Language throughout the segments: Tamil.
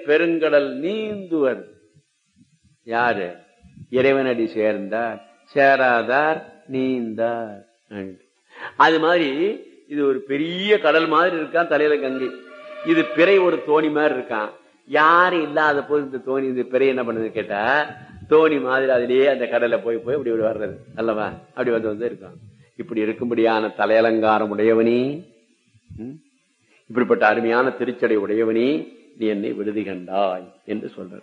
பெருங்கடல் நீந்துவர் யாரு? இறைவனடி சேர்ந்தார், சேராதார் நீந்தார். அது மாதிரி இது ஒரு பெரிய கடல் மாதிரி இருக்கான், தலையில கங்கை. இது பிறை ஒரு தோணி மாதிரி இருக்கான். யாரும் இல்லாத போது இந்த தோணி, இந்த பிறை என்ன பண்ணுது கேட்டா, தோணி மாதிரி அதிலேயே அந்த கடலை போய் போய் அப்படி வர்றது அல்லவா, அப்படி வந்து இருக்கான். இப்படி இருக்கும்படியான தலையலங்காரம் உடையவனே, இப்படிப்பட்ட அருமையான திருச்சடை உடையவனே, நீ என்னை விடுதி கண்டாய் என்று சொல்ற.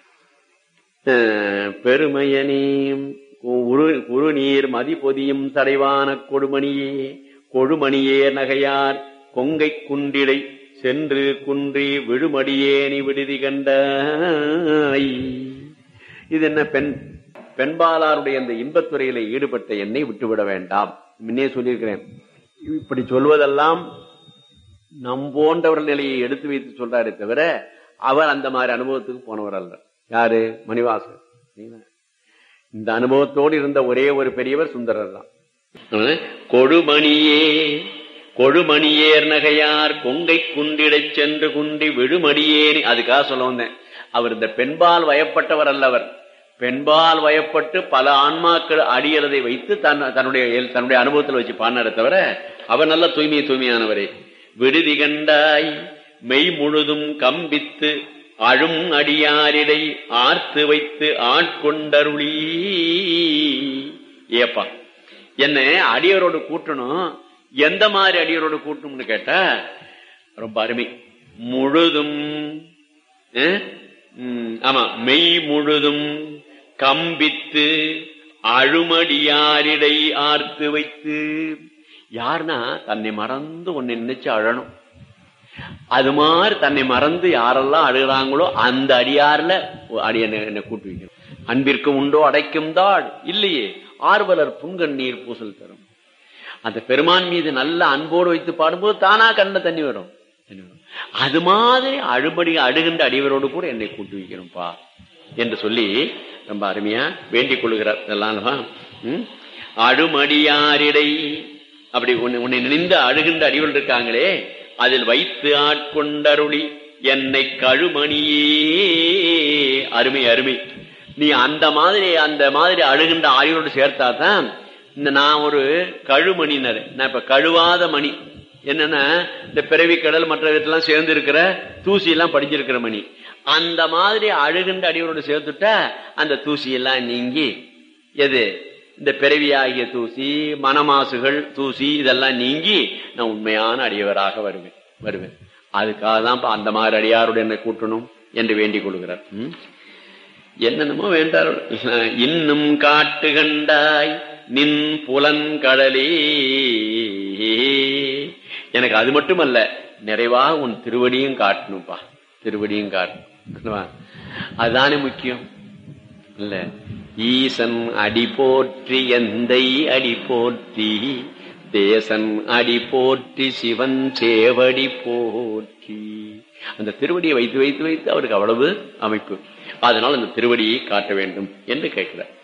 பெருமையனே உரு நீர் மதி பொதியும் தடைவான கொடுமணியே, கொழுமணியே நகையார் கொங்கை குண்டிடை சென்று குன்றி விழுமடியே நீ விடுதி கண்டாய். இது என்ன? பெண்பாலாருடைய அந்த இன்பத்துறையில ஈடுபட்ட என்னை விட்டுவிட வேண்டாம். முன்னே சொல்லியிருக்கிறேன். இப்படி சொல்வதெல்லாம் நம் போன்றவர்கள் நிலையை எடுத்து வைத்து சொல்றாரு தவிர அவர் அந்த மாதிரி அனுபவத்துக்கு போனவர் அல்ல. யாரு? மணிவாசகர். இந்த அனுபவத்தோடு இருந்த ஒரே ஒரு பெரியவர் சுந்தரர் தான். கொடுமணியே கொழுமணியேர் நகையார் கொங்கை குண்டிடை சென்று குண்டி விழுமடியேனி. அதுக்காக சொல்ல வந்தேன், அவர் இந்த பெண்பால் வயப்பட்டவர் அல்லவர். பெண்பால் வயப்பட்டு பல ஆன்மாக்கள் அடியறதை வைத்து தன்னுடைய அனுபவத்தில் வச்சு பாடினாரே தவிர அவர் நல்ல தூய்மையானவரே. விடுதி கண்டாய் மெய் முழுதும் கம்பித்து அழும் அடியாரிடை ஆர்த்து வைத்து ஆட்கொண்டருளி. ஏப்பா, என்ன அடியரோடு கூட்டணும், எந்த மாதிரி அடியரோடு கூட்டணும்னு கேட்டா ரொம்ப அருமை. முழுதும், ஆமா, மெய் முழுதும் கம்பித்து அழுமடியாரிடை ஆர்த்து வைத்து. யாருன்னா தன்னை மறந்து உன்னை நினைச்சு அழணும். அது மாதிரி தன்னை மறந்து யாரெல்லாம் அழுகிறாங்களோ அந்த அடியார்ல என்ன கூட்டு வைக்கணும். அன்பிற்கு உண்டோ அடைக்கும் தாள் இல்லையே, ஆர்வலர் புன்கண்ணீர் பூசல் தரும். அந்த பெருமான் மீது நல்ல அன்போடு வைத்து பாடும்போது தானா கண்ண தண்ணி வரும். அது மாதிரி அழுகின்ற அடிவரோடு கூட என்னை கூட்டு வைக்கணும்பா என்று சொல்லி ரொம்ப அருமையா வேண்டிக் கொள்கிறார். இதெல்லாம் அழுமடியாரிடை அப்படி உன்னை நினைந்து அழுகின்ற அடிவர்கள் இருக்காங்களே, அதில் வைத்து ஆட்கொண்டருளி என்னை கழுமணியே. அருமை அருமை. நீ அந்த மாதிரி அழுகின்ற ஆடியோடு சேர்த்தாதான் இந்த நான் ஒரு கழுமணினர். நான் இப்ப கழுவாத மணி என்னன்னா, இந்த பிறவி கடல் மற்ற வீட்டெல்லாம் சேர்ந்து இருக்கிற தூசி எல்லாம் படிஞ்சிருக்கிற மணி. அந்த மாதிரி அழுகின்ற அடியோடு சேர்த்துட்டா அந்த தூசி எல்லாம் நீங்கி, எது இந்த பிறவியாகிய தூசி, மனமாசுகள் தூசி இதெல்லாம் நீங்கி நான் உண்மையான அடியவராக வருவேன். அதுக்காக தான் அந்த மாதிரி அடியாரோடு என்னை கூட்டணும் என்று வேண்டிக் கொள்கிறார். என்னென்னமோ வேண்டார். இன்னும் காட்டு கண்டாய் நின் புலன்கடலே. எனக்கு அது மட்டுமல்ல, நிறைவாக உன் திருவடியும் காட்டணும்பா, திருவடியும் காட்டணும். அதுதானே முக்கியம் இல்ல? ஈசன் அடி போற்றி எந்தை அடி போற்றி தேசன் அடி போற்றி சிவன் சேவடி போற்றி. அந்த திருவடியை வைத்து வைத்து வைத்து அவருக்கு அவ்வளவு அமைப்பு. அதனால் அந்த திருவடியை காட்ட வேண்டும் என்று கேட்கிறார்.